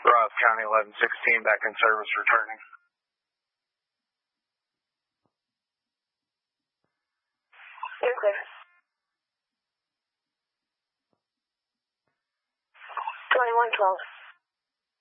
Ross County 1116, back in service, returning. You're clear. 2112.